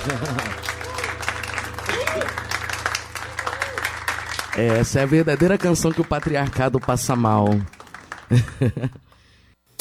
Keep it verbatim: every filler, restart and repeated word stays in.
Essa é a verdadeira canção que o patriarcado passa mal.